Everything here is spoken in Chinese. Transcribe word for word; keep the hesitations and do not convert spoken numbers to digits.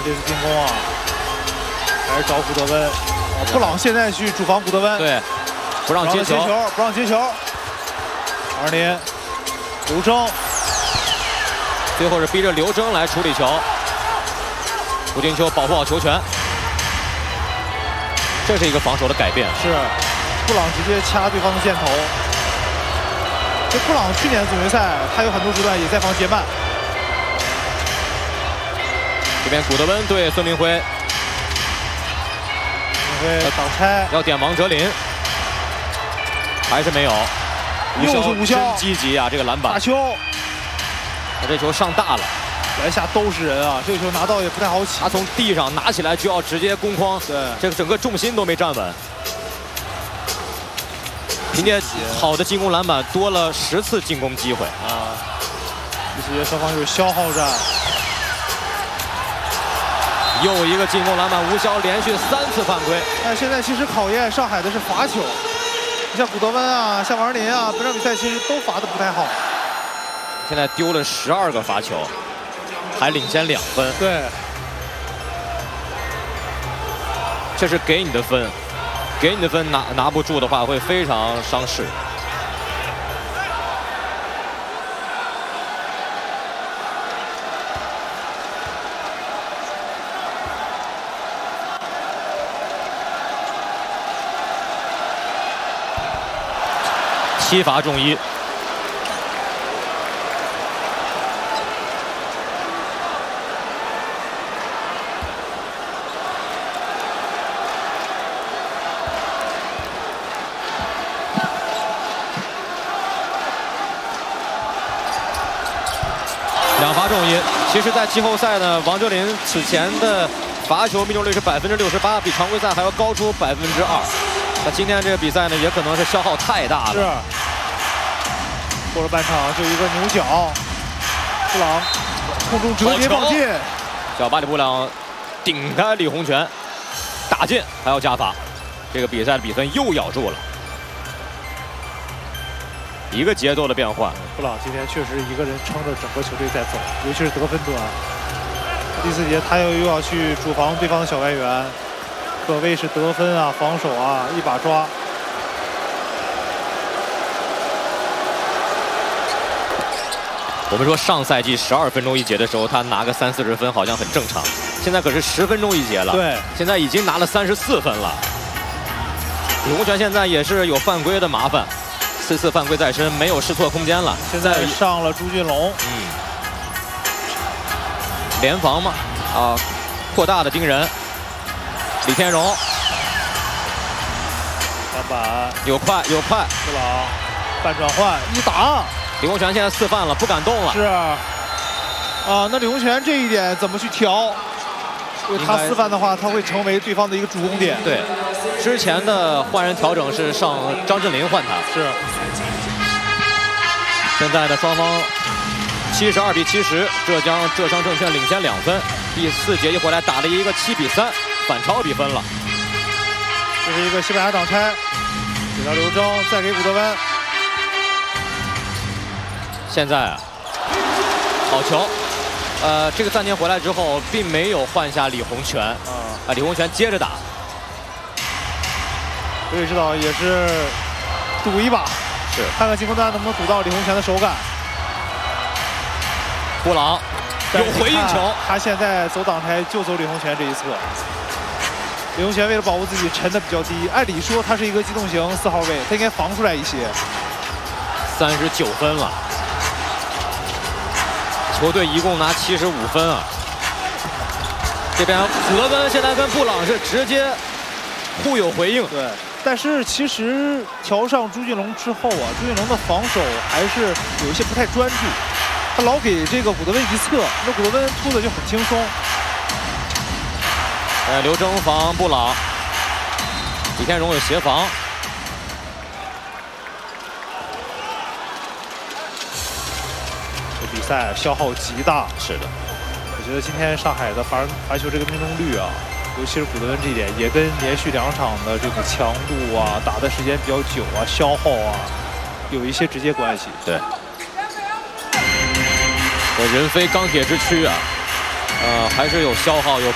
这次进攻啊，还是找古德温。啊，布朗现在去主防古德温， 对，不让接球， 不让接球。二连刘铮， 最后是逼着刘铮来处理球。胡金秋保护好球权，这是一个防守的改变。 是，布朗直接掐对方的箭头。这布朗去年总决赛他有很多时段也在防杰曼。 这边古德温对孙明辉。 挡拆要点王哲林，还是没有。 又是吴骁， 真积极啊！这个篮板。 大球， 他这球上大了， 篮下都是人啊！这个球拿到也不太好起。 他从地上拿起来就要直接攻框， 对， 这个整个重心都没站稳。凭借好的进攻篮板，多了十次进攻机会啊！第四节双方就是消耗战。 又一个进攻篮板，吴骁连续三次犯规。 但现在其实考验上海的是罚球，你像古德温啊，像王林啊，本场比赛其实都罚的不太好。 现在丢了十二个罚球，还领先两分。 对， 这是给你的分，给你的分拿拿不住的话，会非常伤势。 七罚中一，两罚中一。其实，在季后赛呢，王哲林此前的罚球命中率是百分之六十八，比常规赛还要高出百分之二。那今天这个比赛呢，也可能是消耗太大了。 是。 过了半场就一个牛角，布朗空中折叠放进， 小巴里布朗顶开李洪权，打进还要加罚，这个比赛的比分又咬住了，一个节奏的变换。 布朗今天确实一个人撑着整个球队在走，尤其是得分端。第四节他又又要去主防对方的小外援，可谓是得分啊、防守啊一把抓。 我们说上赛季十二分钟一节的时候，他拿个三四十分好像很正常，现在可是十分钟一节了。 对， 现在已经拿了三十四分了。李洪权现在也是有犯规的麻烦，四次犯规在身，没有试错空间了。 现在上了朱俊龙， 嗯，联防嘛，啊，扩大的盯人。李天荣， 篮板有快有快， 布朗半转换一打。 李洪权现在四犯了，不敢动了。 是啊，啊，那李洪权这一点怎么去调？因为他四犯的话，他会成为对方的一个主攻点。 对，之前的换人调整是上张镇麟换他。 是。 现在的双方七十二比七十，浙江浙商证券领先两分。第四节一回来打了一个七比三，反超比分了。 这是一个西班牙挡拆，给到刘铮，再给古德温。 现在啊，好球，呃，这个暂停回来之后，并没有换下李洪权，啊，李洪权接着打。 刘宇指导也是赌一把， 是看看进攻端能不能赌到李洪权的手感。 布朗有回应球， 他现在走挡拆就走李洪权这一侧。李洪权为了保护自己沉的比较低，按理说他是一个机动型四号位，他应该防出来一些。 三十九分了。 球队一共拿七十五分啊！这边古德温现在跟布朗是直接互有回应。 对，但是其实调上朱俊龙之后啊，朱俊龙的防守还是有一些不太专注，他老给这个古德温一侧，那古德温突的就很轻松。 呃，刘铮防布朗，李天荣有协防。 比赛消耗极大， 是的， 我觉得今天上海的罚罚球这个命中率啊，尤其是古德温这一点，也跟连续两场的这个强度啊、打的时间比较久啊、消耗啊，有一些直接关系。 对，这人非钢铁之躯啊，呃，还是有消耗、有